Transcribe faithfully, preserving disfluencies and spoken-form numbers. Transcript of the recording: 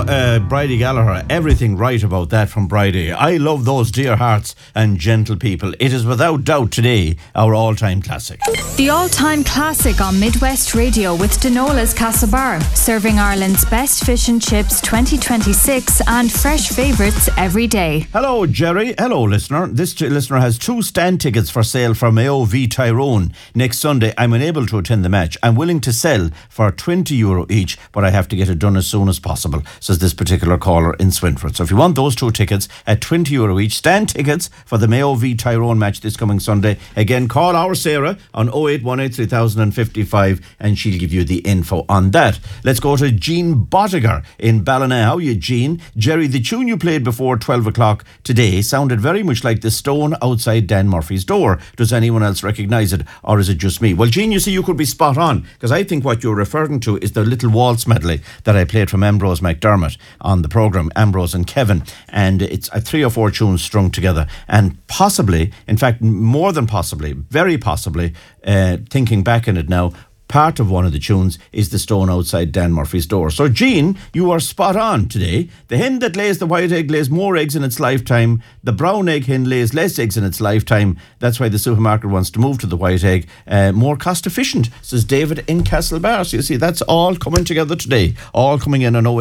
uh, Bridie Gallagher, everything right about that from Bridie. I love those dear hearts and gentle people. It is without doubt today our all-time classic. The all-time classic on Midwest Radio with Denola's Castlebar, serving Ireland's best fish and chips twenty twenty-six and fresh favourites every day. Hello, Jerry. Hello, listener. This t- listener has two stand tickets for sale for Mayo v Tyrone next Sunday. I'm unable to attend the match. I'm willing to sell for twenty euro each, but I have to get it done as soon as possible, says this particular caller in Swinford. So if you want those two tickets at twenty euro each, stand tickets for the Mayo v Tyrone match this coming Sunday, again, call our Sarah on oh eight one eight three thousand fifty-five and she'll give you the info on that. Let's go to Jean Bottiger in Ballina. How are you, Jean? Jerry, the tune you played before twelve o'clock today sounded very much like the stone outside Dan Murphy's door. Does anyone else recognise it, or is it just me? Well, Jean, you see, you could be spot on, because I think what you're referring to is the little waltz medley that I played from Ambrose McDermott on the programme, Ambrose and Kevin, and it's uh, three or four tunes strung together, and possibly, in fact, more than possibly, very possibly, uh, thinking back on it now, part of one of the tunes is the stone outside Dan Murphy's door. So, Jean, you are spot on today. The hen that lays the white egg lays more eggs in its lifetime. The brown egg hen lays less eggs in its lifetime. That's why the supermarket wants to move to the white egg. Uh, more cost efficient, says David in Castlebar. So you see, that's all coming together today. All coming in on oh